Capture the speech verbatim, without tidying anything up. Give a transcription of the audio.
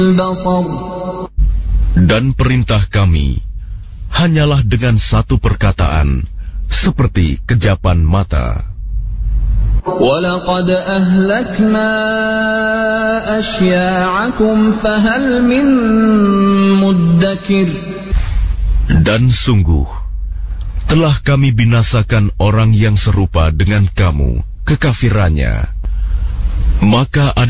Dan perintah kami hanyalah dengan satu perkataan, seperti kejapan mata. وَلَقَدْ أَهْلَكْنَا أَشْيَاعَكُمْ فَهَلْ مِن مُّدَّكِرٍ. Dan sungguh telah kami binasakan orang yang serupa dengan kamu kekafirannya, maka ada